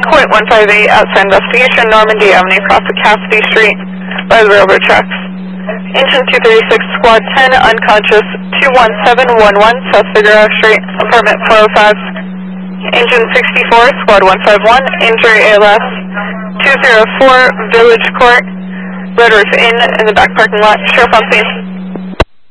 Court 158, outside investigation, Normandy Avenue, across the Cassidy Street, by the railroad tracks. Engine 236, Squad 10, unconscious, 21711, South Figueroa Street, apartment 405. Engine 64, Squad 151, injury ALS, 204, Village Court, Red Roof Inn in the back parking lot, sheriff on scene.